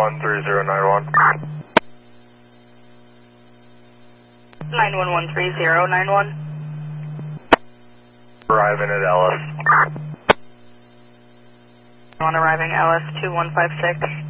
9113091. 9113091. Arriving at Ellis. On arriving LS 2156.